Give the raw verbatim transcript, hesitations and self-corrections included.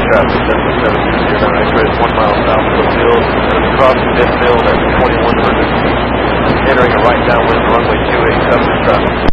traffic, seven seven two zero, X-ray is one mile south of the field, crossing midfield at twenty-one hundred feet, entering a right downwind runway two eight, cover traffic.